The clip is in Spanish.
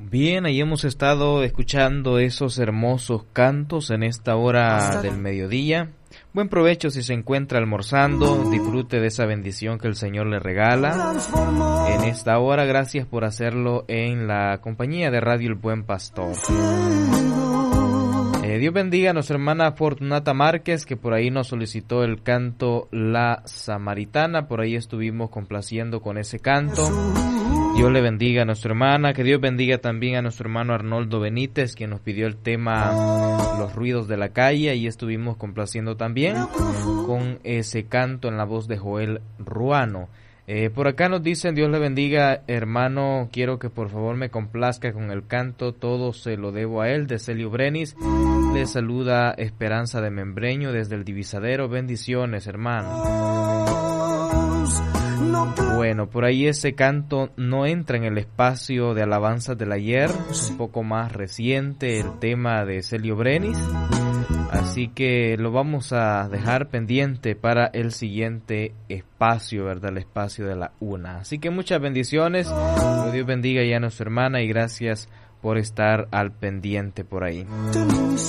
Bien, ahí hemos estado escuchando esos hermosos cantos en esta hora del mediodía. Buen provecho si se encuentra almorzando, disfrute de esa bendición que el Señor le regala en esta hora. Gracias por hacerlo en la compañía de Radio El Buen Pastor. Dios bendiga a nuestra hermana Fortunata Márquez, que por ahí nos solicitó el canto La Samaritana. Por ahí estuvimos complaciendo con ese canto. Dios le bendiga a nuestra hermana, que Dios bendiga también a nuestro hermano Arnoldo Benítez, quien nos pidió el tema Los Ruidos de la Calle. Ahí estuvimos complaciendo también con ese canto en la voz de Joel Ruano. Por acá nos dicen, Dios le bendiga, hermano, quiero que por favor me complazca con el canto Todo se lo debo a él, de Celio Brenis. Le saluda Esperanza de Membreño desde el Divisadero. Bendiciones, hermano. Bueno, por ahí ese canto no entra en el espacio de alabanzas del ayer, un poco más reciente el tema de Celio Brenis, así que lo vamos a dejar pendiente para el siguiente espacio, ¿verdad? El espacio de la una. Así que muchas bendiciones, que Dios bendiga ya a nuestra hermana y gracias por estar al pendiente por ahí.